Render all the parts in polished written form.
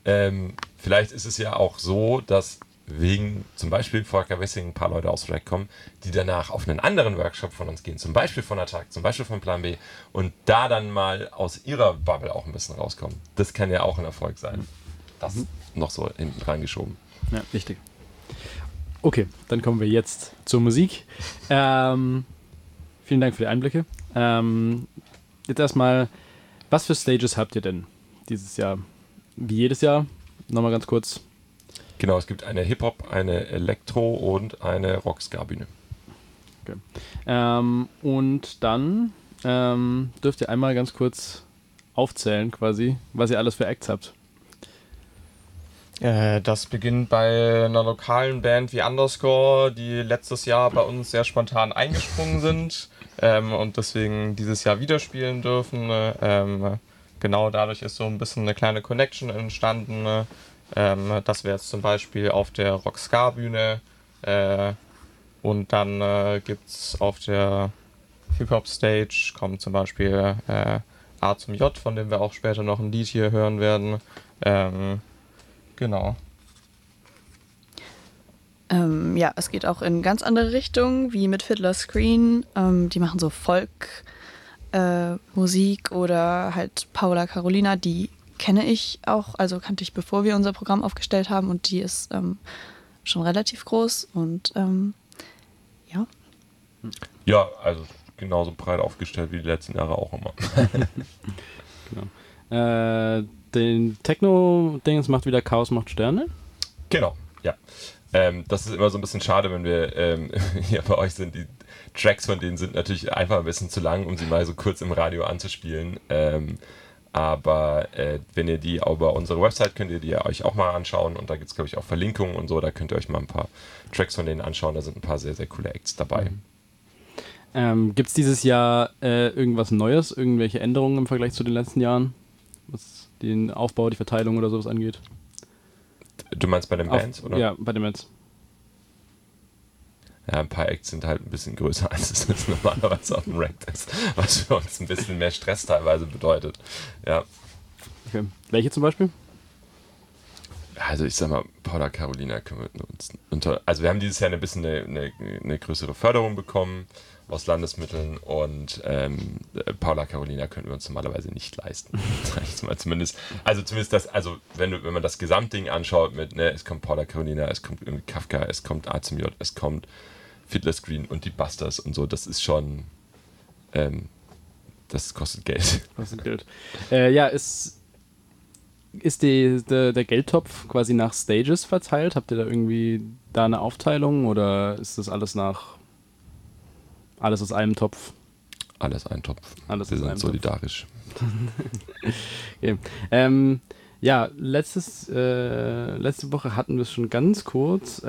Vielleicht ist es ja auch so, dass wegen zum Beispiel Volker Wissing ein paar Leute aus Rack kommen, die danach auf einen anderen Workshop von uns gehen, zum Beispiel von Attack, zum Beispiel von Plan B und da dann mal aus ihrer Bubble auch ein bisschen rauskommen. Das kann ja auch ein Erfolg sein. Das noch so hinten reingeschoben. Ja, wichtig. Okay, dann kommen wir jetzt zur Musik. Vielen Dank für die Einblicke. Jetzt erstmal, was für Stages habt ihr denn dieses Jahr? Wie jedes Jahr? Nochmal ganz kurz. Genau, es gibt eine Hip-Hop, eine Elektro- und eine Rock-Ska-Bühne. Okay. Und dann dürft ihr einmal ganz kurz aufzählen, quasi, was ihr alles für Acts habt. Das beginnt bei einer lokalen Band wie Underscore, die letztes Jahr bei uns sehr spontan eingesprungen sind und deswegen dieses Jahr wieder spielen dürfen. Genau dadurch ist so ein bisschen eine kleine Connection entstanden. Das wäre jetzt zum Beispiel auf der Rock-Ska-Bühne und dann gibt es auf der Hip-Hop-Stage kommt zum Beispiel A zum J, von dem wir auch später noch ein Lied hier hören werden. Genau. Ja, es geht auch in ganz andere Richtungen, wie mit Fiddler Screen. Die machen so Folk-Musik oder halt Paula Carolina, die kenne ich auch, also kannte ich, bevor wir unser Programm aufgestellt haben und die ist schon relativ groß und ja. Ja, also genauso breit aufgestellt wie die letzten Jahre auch immer. Genau. Den Techno-Dings macht wieder Chaos macht Sterne. Genau, ja. Das ist immer so ein bisschen schade, wenn wir hier bei euch sind. Die Tracks von denen sind natürlich einfach ein bisschen zu lang, um sie mal so kurz im Radio anzuspielen. Aber wenn ihr die über unsere Website könnt ihr die euch auch mal anschauen und da gibt es, glaube ich, auch Verlinkungen und so. Da könnt ihr euch mal ein paar Tracks von denen anschauen. Da sind ein paar sehr, sehr coole Acts dabei. Gibt es dieses Jahr irgendwas Neues, irgendwelche Änderungen im Vergleich zu den letzten Jahren, was den Aufbau, die Verteilung oder sowas angeht? Du meinst bei den Bands, oder? Ja, bei den Bands. Ja, ein paar Acts sind halt ein bisschen größer, als es jetzt normalerweise auf dem Rack ist, was für uns ein bisschen mehr Stress teilweise bedeutet. Ja. Okay. Welche zum Beispiel? Also ich sag mal, Paula Carolina können wir uns also wir haben dieses Jahr ein bisschen eine größere Förderung bekommen aus Landesmitteln und Paula Carolina können wir uns normalerweise nicht leisten. Sag ich mal zumindest. Also zumindest das, also wenn man das Gesamtding anschaut mit, ne, es kommt Paula Carolina, es kommt irgendwie Kafka, es kommt A zum J, es kommt Fiddler Screen und die Busters und so, das ist schon das kostet Geld. Kostet Geld. Ja, ist der Geldtopf quasi nach Stages verteilt? Habt ihr da irgendwie eine Aufteilung oder ist das alles aus einem Topf? Alles ein Topf. Alles Wir aus sind einem solidarisch. Okay. Ja, letzte Woche hatten wir es schon ganz kurz.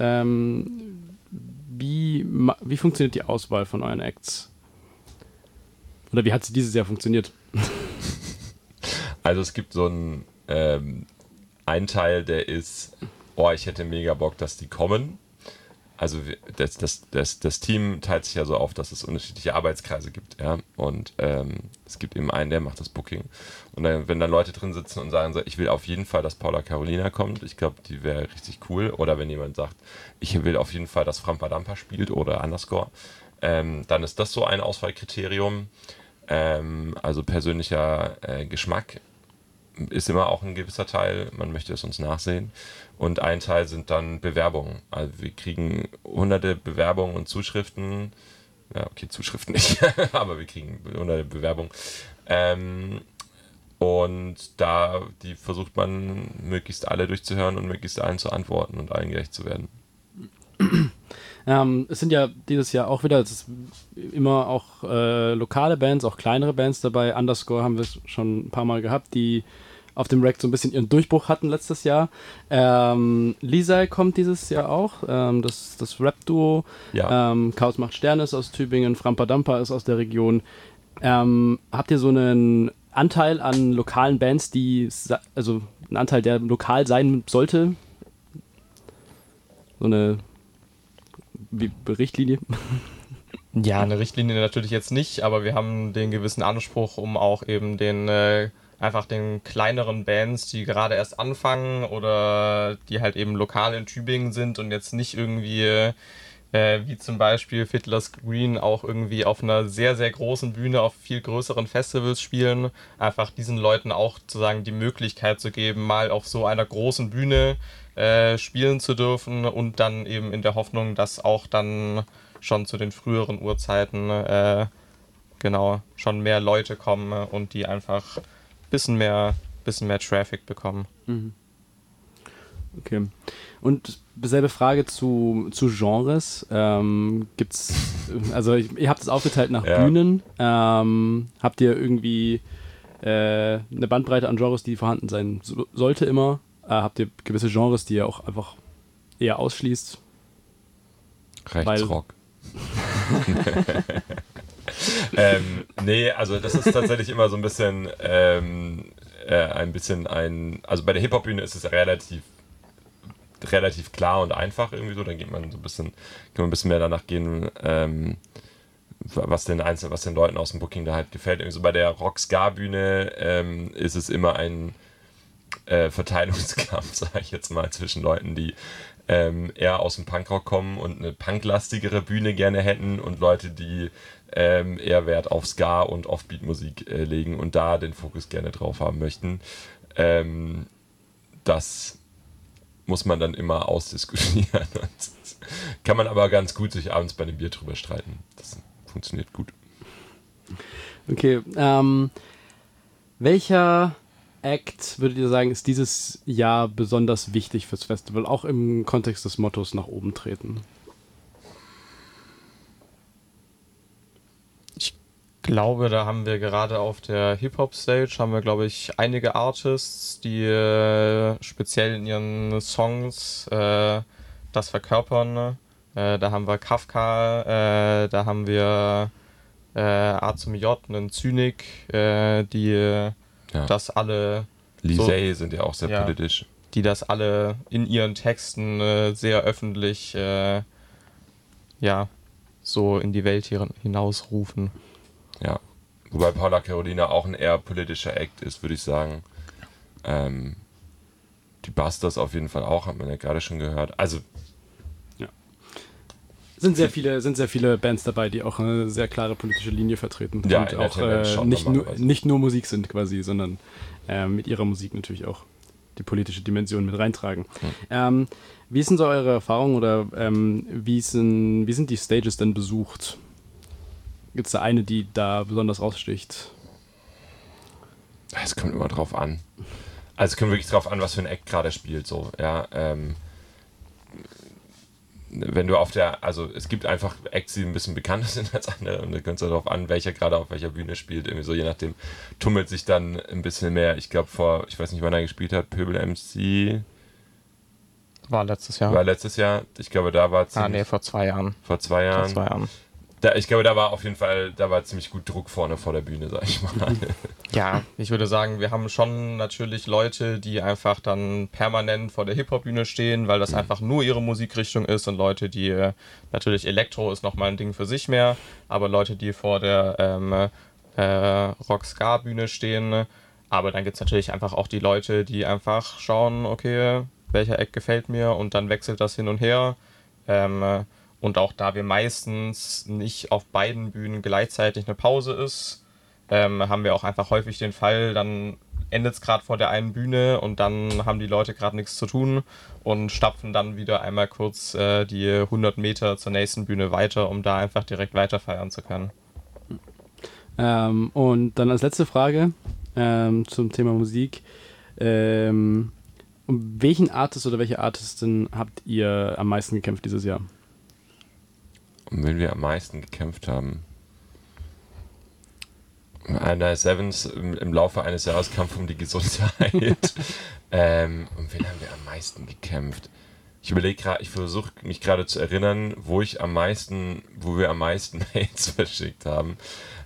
Wie funktioniert die Auswahl von euren Acts? Oder wie hat sie dieses Jahr funktioniert? Also es gibt so einen Teil, der ist, ich hätte mega Bock, dass die kommen. Also das Team teilt sich ja so auf, dass es unterschiedliche Arbeitskreise gibt, ja. Und es gibt eben einen, der macht das Booking. Und wenn dann Leute drin sitzen und sagen so, ich will auf jeden Fall, dass Paula Carolina kommt, ich glaube, die wäre richtig cool. Oder wenn jemand sagt, ich will auf jeden Fall, dass Frampa Dampa spielt oder Underscore, dann ist das so ein Auswahlkriterium. Also persönlicher Geschmack ist immer auch ein gewisser Teil, man möchte es uns nachsehen. Und ein Teil sind dann Bewerbungen. Also wir kriegen hunderte Bewerbungen und Zuschriften. Ja, okay, Zuschriften nicht, aber wir kriegen hunderte Bewerbungen. Und die versucht man möglichst alle durchzuhören und möglichst allen zu antworten und allen gerecht zu werden. Es sind ja dieses Jahr auch wieder, es ist immer auch lokale Bands, auch kleinere Bands dabei. Underscore haben wir schon ein paar Mal gehabt, die auf dem Rack so ein bisschen ihren Durchbruch hatten letztes Jahr. Lisa kommt dieses Jahr auch, das Rap-Duo. Ja. Chaos macht Sterne ist aus Tübingen, Frampa Dampa ist aus der Region. Habt ihr so einen Anteil an lokalen Bands, also einen Anteil, der lokal sein sollte? So eine Richtlinie? Ja, eine Richtlinie natürlich jetzt nicht, aber wir haben den gewissen Anspruch, um auch eben den einfach den kleineren Bands, die gerade erst anfangen oder die halt eben lokal in Tübingen sind und jetzt nicht irgendwie wie zum Beispiel Fiddler's Green auch irgendwie auf einer sehr, sehr großen Bühne auf viel größeren Festivals spielen, einfach diesen Leuten auch sozusagen die Möglichkeit zu geben, mal auf so einer großen Bühne spielen zu dürfen und dann eben in der Hoffnung, dass auch dann schon zu den früheren Uhrzeiten genau schon mehr Leute kommen und die einfach ein bisschen mehr Traffic bekommen. Okay. Und selbe Frage zu Genres. Gibt's, also ihr habt es aufgeteilt nach Bühnen. Habt ihr irgendwie eine Bandbreite an Genres, die vorhanden sein sollte immer? Habt ihr gewisse Genres, die ihr auch einfach eher ausschließt? Rechtsrock. Nee, also das ist tatsächlich immer so ein bisschen also bei der Hip-Hop-Bühne ist es relativ klar und einfach irgendwie so, dann geht man so ein bisschen, kann man ein bisschen mehr danach gehen, was den Leuten aus dem Booking da halt gefällt. Irgendwie so bei der Rock-Ska-Bühne ist es immer ein Verteilungskampf, sage ich jetzt mal, zwischen Leuten, die eher aus dem Punkrock kommen und eine punklastigere Bühne gerne hätten und Leute, die eher Wert auf Ska und Offbeat-Musik legen und da den Fokus gerne drauf haben möchten. Das muss man dann immer ausdiskutieren. Kann man aber ganz gut sich abends bei einem Bier drüber streiten. Das funktioniert gut. Okay, welcher Act, würdet ihr sagen, ist dieses Jahr besonders wichtig fürs Festival, auch im Kontext des Mottos nach oben treten? Ich glaube, da haben wir gerade auf der Hip-Hop-Stage, haben wir, glaube ich, einige Artists, die speziell in ihren Songs das verkörpern. Da haben wir Kafka, da haben wir A zum J, einen Zynik, die das alle... Lisey sind ja auch sehr politisch. Die das alle in ihren Texten sehr öffentlich so in die Welt hinausrufen. Ja, wobei Paula Carolina auch ein eher politischer Act ist, würde ich sagen. Die Busters auf jeden Fall auch, hat man ja gerade schon gehört. Also sind sehr viele Bands dabei, die auch eine sehr klare politische Linie vertreten ja, und auch nicht nur Musik sind quasi, sondern mit ihrer Musik natürlich auch die politische Dimension mit reintragen. Wie ist denn so eure Erfahrung oder wie sind die Stages denn besucht? Gibt es da eine, die da besonders raussticht? Es kommt immer drauf an. Also es kommt wirklich drauf an, was für ein Act gerade spielt. So, ja, wenn du also es gibt einfach Acts, die ein bisschen bekannter sind als andere und da kommt es darauf an, welcher gerade auf welcher Bühne spielt. Irgendwie so, je nachdem tummelt sich dann ein bisschen mehr. Ich glaube ich weiß nicht, wann er gespielt hat, Pöbel MC. War letztes Jahr. Ich glaube, da war vor 2 Jahren. Vor 2 Jahren. Ich glaube, da war auf jeden Fall, ziemlich gut Druck vorne vor der Bühne, sag ich mal. Ja, ich würde sagen, wir haben schon natürlich Leute, die einfach dann permanent vor der Hip-Hop-Bühne stehen, weil das einfach nur ihre Musikrichtung ist und Leute, die natürlich Elektro ist nochmal ein Ding für sich mehr, aber Leute, die vor der Rock-Ska-Bühne stehen, aber dann gibt es natürlich einfach auch die Leute, die einfach schauen, okay, welcher Act gefällt mir und dann wechselt das hin und her. Und auch da wir meistens nicht auf beiden Bühnen gleichzeitig eine Pause ist, haben wir auch einfach häufig den Fall, dann endet es gerade vor der einen Bühne und dann haben die Leute gerade nichts zu tun und stapfen dann wieder einmal kurz die 100 Meter zur nächsten Bühne weiter, um da einfach direkt weiter feiern zu können. Und dann als letzte Frage zum Thema Musik. Um welchen Artist oder welche Artistin habt ihr am meisten gekämpft dieses Jahr? Um wen wir am meisten gekämpft haben? Einer Sevens im Laufe eines Jahres Kampf um die Gesundheit. Um wen haben wir am meisten gekämpft? Ich überlege gerade, ich versuche mich gerade zu erinnern, wo wir am meisten Mails verschickt haben.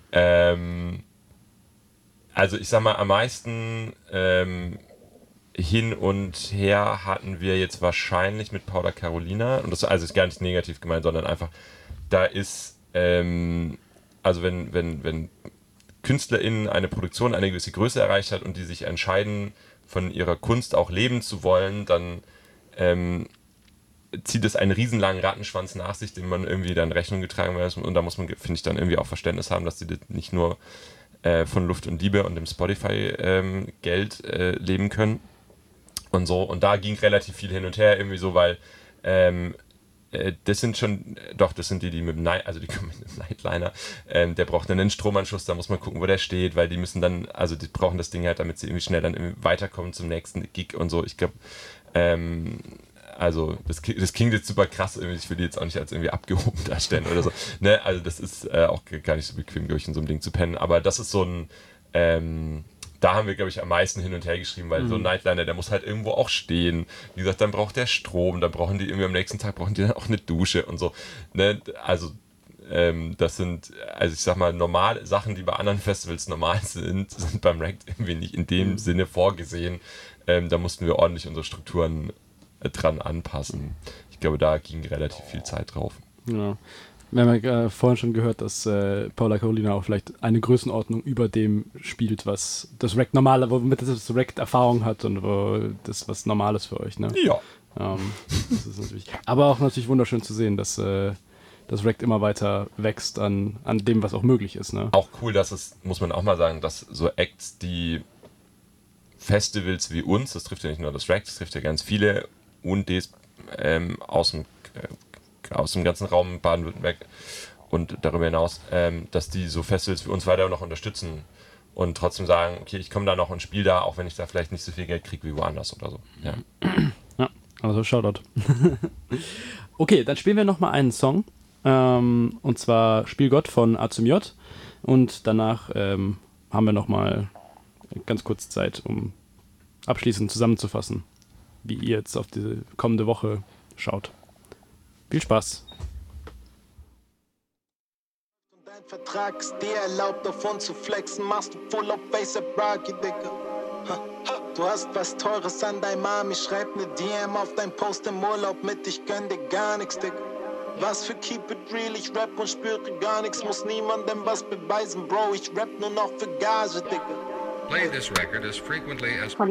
Also ich sag mal, am meisten hin und her hatten wir jetzt wahrscheinlich mit Paula Carolina, und das ist gar nicht negativ gemeint, sondern einfach, da ist, also wenn KünstlerInnen eine Produktion eine gewisse Größe erreicht hat und die sich entscheiden, von ihrer Kunst auch leben zu wollen, dann zieht es einen riesenlangen Rattenschwanz nach sich, dem man irgendwie dann Rechnung getragen wird. Und da muss man, finde ich, dann irgendwie auch Verständnis haben, dass sie das nicht nur von Luft und Liebe und dem Spotify-Geld leben können. Und so. Und da ging relativ viel hin und her, irgendwie so, weil das sind die mit dem die kommen mit dem Nightliner, der braucht einen Stromanschluss, da muss man gucken, wo der steht, weil die müssen dann, also die brauchen das Ding halt, damit sie irgendwie schnell dann irgendwie weiterkommen zum nächsten Gig und so. Ich glaube, also das klingt jetzt super krass, ich will die jetzt auch nicht als irgendwie abgehoben darstellen oder so. Ne? Also das ist auch gar nicht so bequem, glaube ich, in so einem Ding zu pennen. Aber das ist so ein, da haben wir, glaube ich, am meisten hin und her geschrieben, weil so ein Nightliner, der muss halt irgendwo auch stehen. Wie gesagt, dann braucht der Strom, dann brauchen die irgendwie am nächsten Tag dann auch eine Dusche und so. Ne? Also das sind, also ich sag mal, normale Sachen, die bei anderen Festivals normal sind beim Racked irgendwie nicht in dem Sinne vorgesehen. Da mussten wir ordentlich unsere Strukturen dran anpassen. Ich glaube, da ging relativ viel Zeit drauf. Ja. Wir haben ja vorhin schon gehört, dass Paula Carolina auch vielleicht eine Größenordnung über dem spielt, was das Racked normale, womit das Racked Erfahrung hat und wo das was Normales für euch, ne? Ja. Das ist natürlich. Aber auch natürlich wunderschön zu sehen, dass das Racked immer weiter wächst an dem, was auch möglich ist, ne? Auch cool, dass es, muss man auch mal sagen, dass so Acts, die Festivals wie uns, das trifft ja nicht nur das Racked, das trifft ja ganz viele UNDs aus dem ganzen Raum Baden-Württemberg und darüber hinaus, dass die so Festivals wie uns weiter noch unterstützen und trotzdem sagen, okay, ich komme da noch und spiele da, auch wenn ich da vielleicht nicht so viel Geld kriege wie woanders oder so. Ja, also Shoutout. Okay, dann spielen wir nochmal einen Song, und zwar Spiel Gott von A zum J und danach haben wir nochmal ganz kurz Zeit, um abschließend zusammenzufassen, wie ihr jetzt auf diese kommende Woche schaut. Viel Spaß. Dein Vertrag ist dir erlaubt, auf uns zu flexen, machst du full auf ASAP Rocky, Digga. Du hast was Teures an deinem Arm, ich schreib ne DM auf dein Post im Urlaub mit, ich gönn dir gar nix, Digga. Was für Keep It Real, ich rap und spüre gar nix, muss niemandem was beweisen, Bro, ich rap nur noch für Gage, Digga. Play this record as frequently as